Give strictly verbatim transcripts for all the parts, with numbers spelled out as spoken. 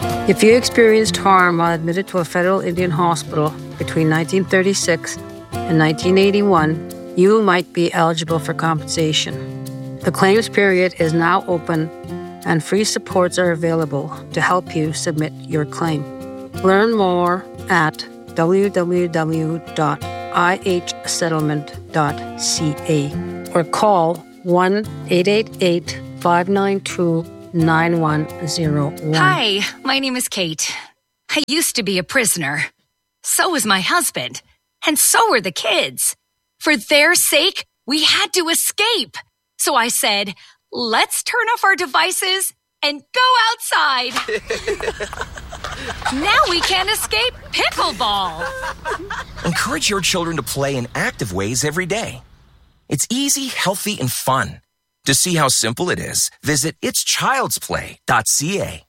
If you experienced harm while admitted to a federal Indian hospital between nineteen thirty-six and nineteen eighty-one, you might be eligible for compensation. The claims period is now open and free supports are available to help you submit your claim. Learn more at w w w dot i h settlement dot c a or call one eight eight eight, five nine two, nine one zero one. Hi, my name is Kate. I used to be a prisoner. So was my husband. And so were the kids. For their sake, we had to escape. So I said, let's turn off our devices and go outside. Now we can't escape pickleball. Encourage your children to play in active ways every day. It's easy, healthy, and fun. To see how simple it is, visit its childs play dot c a.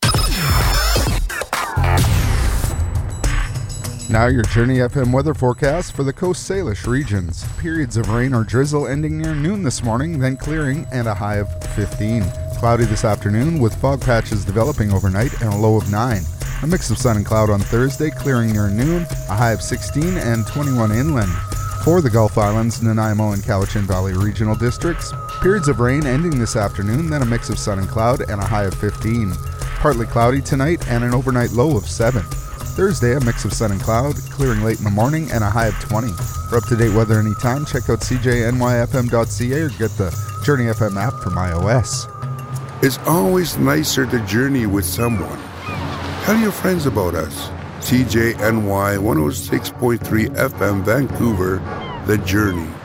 Now your Journey F M weather forecast for the Coast Salish regions. Periods of rain or drizzle ending near noon this morning, then clearing and a high of fifteen. Cloudy this afternoon with fog patches developing overnight and a low of nine. A mix of sun and cloud on Thursday, clearing near noon, a high of sixteen and twenty-one inland. For the Gulf Islands, Nanaimo and Cowichan Valley regional districts, periods of rain ending this afternoon, then a mix of sun and cloud and a high of fifteen. Partly cloudy tonight and an overnight low of seven. Thursday, a mix of sun and cloud, clearing late in the morning and a high of twenty. For up-to-date weather anytime, check out c j n y f m dot c a or get the Journey F M app from iOS. It's always nicer to journey with someone. Tell your friends about us. C J N Y one oh six point three F M Vancouver, The Journey.